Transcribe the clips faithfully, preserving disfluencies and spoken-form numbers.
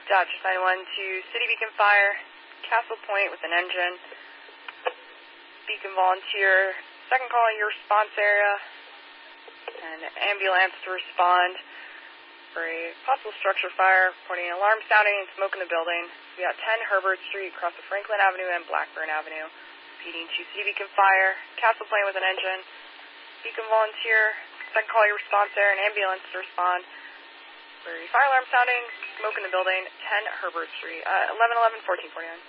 Dodgers nine one to City Beacon Fire, Castle Point with an engine. Beacon volunteer, second call in your response area, and ambulance to respond for a possible structure fire, reporting alarm sounding and smoke in the building. We got ten Herbert Street across the Franklin Avenue and Blackburn Avenue. Repeating to City Beacon Fire, Castle Point with an engine. Beacon volunteer, second call your response area, and ambulance to respond. For a fire alarm sounding, smoke in the building, ten Herbert Street, uh, eleven eleven, fourteen forty-nine.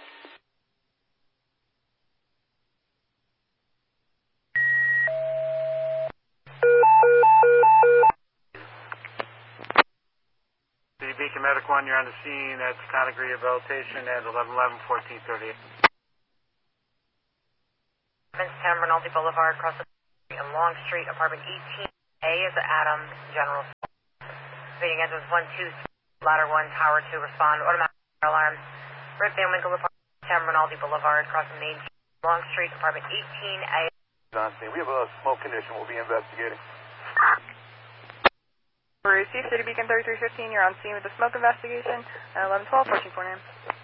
City Beacon Medic one, you're on the scene at Secondary Rehabilitation at eleven eleven, fourteen thirty-eight. ten Rinaldi Boulevard, across the street and Long Street, apartment eighteen A is Adam, General. Repeating engines one two, ladder one, tower two, respond, automatic fire alarm. Rip Van Winkle, apartment ten Rinaldi Boulevard, across the main street, Long Street, apartment eighteen A. We have a smoke condition we'll be investigating. For receive City Beacon thirty-three fifteen, you're on scene with the smoke investigation at eleven twelve, fourteen forty-nine.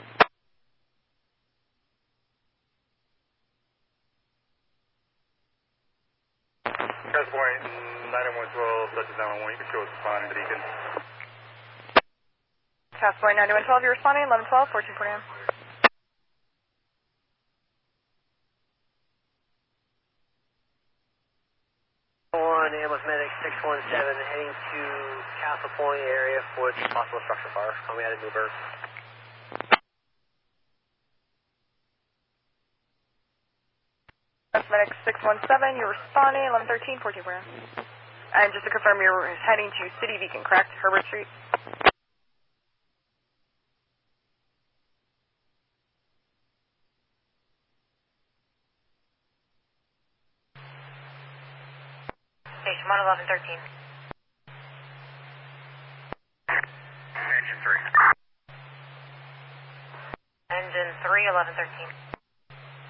Castle Point nine one twelve, Dutchess nine one one, you can show us responding to Beacon. Castle Point nine one twelve, you're responding, eleven twelve, fourteen forty-nine. one, ambulance medic six one seven, heading to Castle Point area for possible structure fire. Call me out of Newburgh. Medic six one seven, you're responding, eleven thirteen, fourteen forty-nine. And just to confirm, you're heading to City Beacon, correct? Herbert Street? Station one, eleven thirteen. Engine three. Engine three, eleven thirteen.